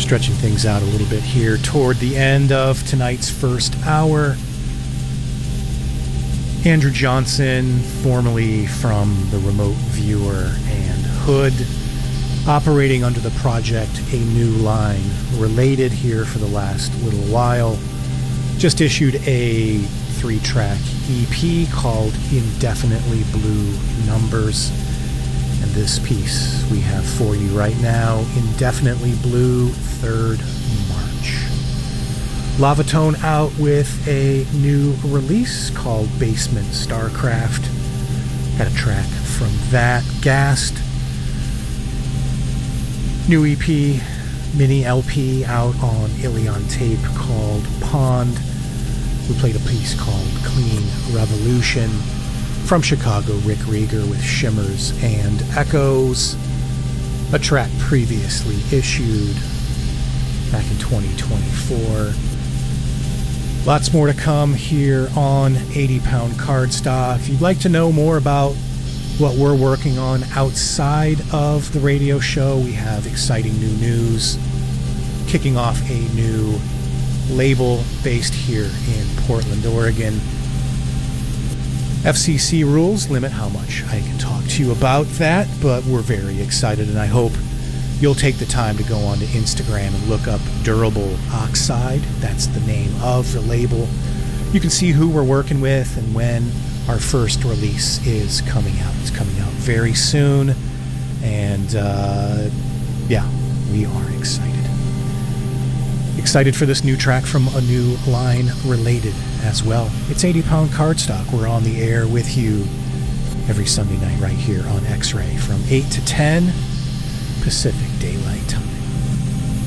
stretching things out a little bit here toward the end of tonight's first hour. Andrew Johnson, formerly from the Remote Viewer and Hood, operating under the project A New Line, Related here for the last little while. Just issued a 3-track EP called Indefinitely Blue Numbers. And this piece we have for you right now, Indefinitely Blue, 3rd March. Lavatone out with a new release called Basement Starcraft. Got a track from that. Gassed. New EP, mini LP out on Ilion Tape called Pond. We played a piece called Clean Revolution. From Chicago, Rick Rieger with Shimmers and Echoes. A track previously issued back in 2024. Lots more to come here on 80 Pound Cardstock. If you'd like to know more about what we're working on outside of the radio show, we have exciting new news. Kicking off a new label based here in Portland, Oregon. FCC rules limit how much I can talk to you about that, but we're very excited, and I hope you'll take the time to go onto Instagram and look up Durable Oxide. That's the name of the label. You can see who we're working with and when our first release is coming out. It's coming out very soon, and yeah, we are excited. Excited for this new track from A New Line, Related as well. It's 80 Pound Cardstock. We're on the air with you every Sunday night right here on X-Ray from 8 to 10 Pacific Daylight Time.